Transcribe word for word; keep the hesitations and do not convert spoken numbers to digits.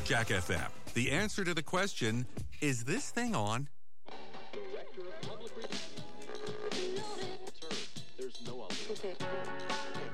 Jack F M. The answer to the question, is this thing on? Director of Public Relations.